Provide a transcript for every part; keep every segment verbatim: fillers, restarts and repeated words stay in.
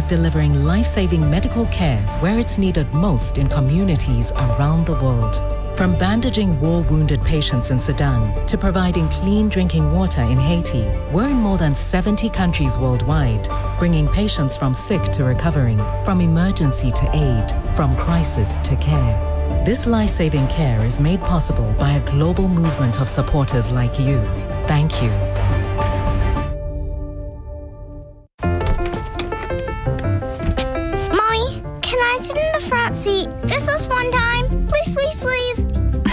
delivering life-saving medical care where it's needed most in communities around the world. From bandaging war-wounded patients in Sudan to providing clean drinking water in Haiti, we're in more than seventy countries worldwide, bringing patients from sick to recovering, from emergency to aid, from crisis to care. This life-saving care is made possible by a global movement of supporters like you. Thank you. Mommy, can I sit in the front seat just this one time? Please, please, please.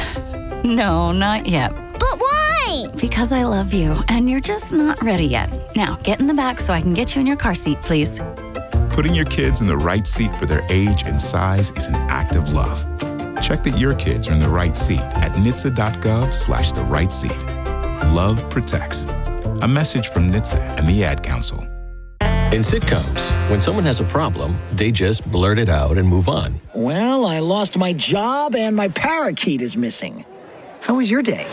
No, not yet. But why? Because I love you, and you're just not ready yet. Now, get in the back so I can get you in your car seat, please. Putting your kids in the right seat for their age and size is an act of love. Check that your kids are in the right seat at N H T S A dot gov slash the right seat. Love protects. A message from N H T S A and the Ad Council. In sitcoms, when someone has a problem, they just blurt it out and move on. Well, I lost my job and my parakeet is missing. How was your day?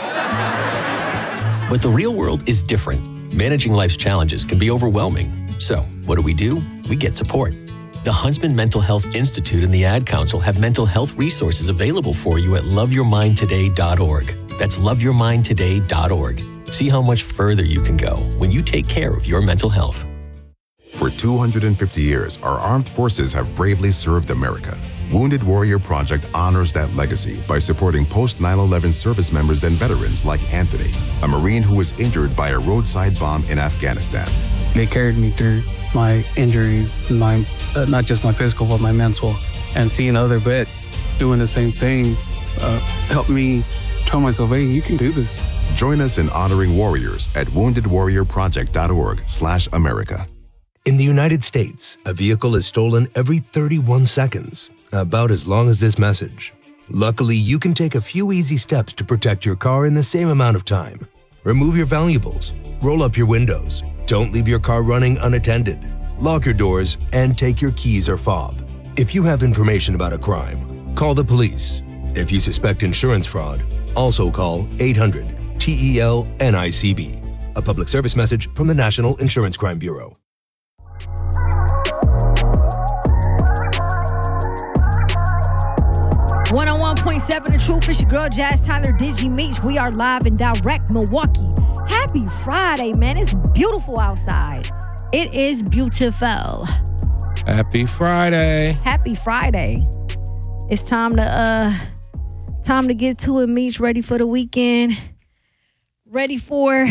But the real world is different. Managing life's challenges can be overwhelming. So, what do we do? We get support. The Huntsman Mental Health Institute and the Ad Council have mental health resources available for you at love your mind today dot org. That's love your mind today dot org. See how much further you can go when you take care of your mental health. For two hundred fifty years, our armed forces have bravely served America. Wounded Warrior Project honors that legacy by supporting post nine eleven service members and veterans like Anthony, a Marine who was injured by a roadside bomb in Afghanistan. They carried me through my injuries, my uh, not just my physical, but my mental. And seeing other vets doing the same thing uh, helped me tell myself, hey, you can do this. Join us in honoring warriors at wounded warrior project dot org slash America. In the United States, a vehicle is stolen every thirty-one seconds, about as long as this message. Luckily, you can take a few easy steps to protect your car in the same amount of time. Remove your valuables, roll up your windows, don't leave your car running unattended, lock your doors, and take your keys or fob. If you have information about a crime, call the police. If you suspect insurance fraud, also call eight hundred T E L N I C B. A public service message from the National Insurance Crime Bureau. one oh one point seven The Truth. It's your girl, Jazz Tyler, Digi Meech. We are live in direct Milwaukee. Happy Friday, man. It's beautiful outside. It is beautiful. Happy Friday. Happy Friday. It's time to uh time to get to it, Meech. Ready for the weekend. Ready for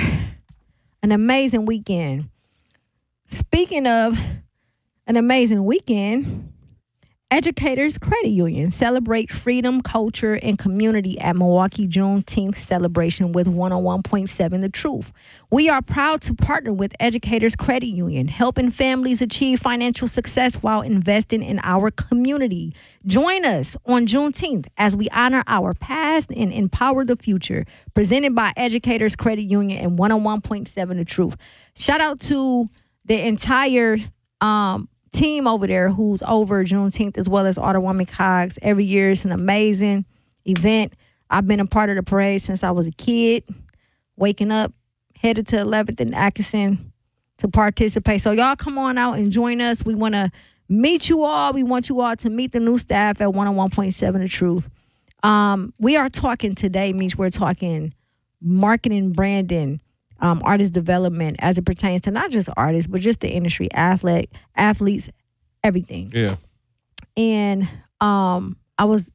an amazing weekend. Speaking of an amazing weekend, Educators Credit Union celebrate freedom, culture, and community at Milwaukee Juneteenth celebration with one oh one point seven The Truth. We are proud to partner with Educators Credit Union, helping families achieve financial success while investing in our community. Join us on Juneteenth as we honor our past and empower the future. Presented by Educators Credit Union and one oh one point seven The Truth. Shout out to the entire um team over there who's over Juneteenth, as well as Ottawa McCogs. Every year it's an amazing event. I've been a part of the parade since I was a kid, waking up, headed to eleventh and Atkinson to participate. So y'all come on out and join us. We want to meet you all. We want you all to meet the new staff at one oh one point seven The Truth. Um, we are talking today, means we're talking marketing, branding, Um, artist development as it pertains to not just artists, but just the industry, athlete, athletes, everything. Yeah. And um, I was,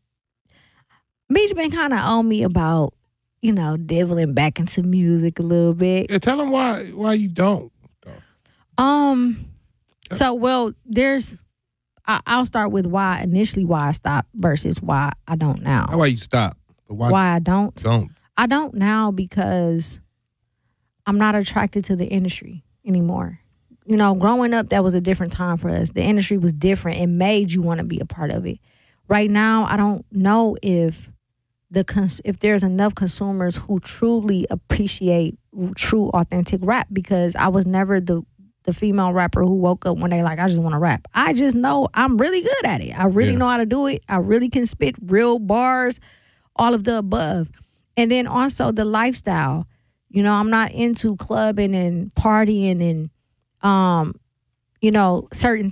Meech been kind of on me about, you know, dibbling back into music a little bit. Yeah, tell them why why you don't. Though. Um. So, well, there's, I, I'll start with why, initially why I stopped versus why I don't now. Why you stop? But why, why I don't? Don't. I don't now because I'm not attracted to the industry anymore. You know, growing up, that was a different time for us. The industry was different. It made you want to be a part of it. Right now, I don't know if the cons- if there's enough consumers who truly appreciate true, authentic rap, because I was never the the female rapper who woke up one day like, I just want to rap. I just know I'm really good at it. I really Yeah. know how to do it. I really can spit real bars, all of the above. And then also the lifestyle. You know, I'm not into clubbing and partying and, um, you know, certain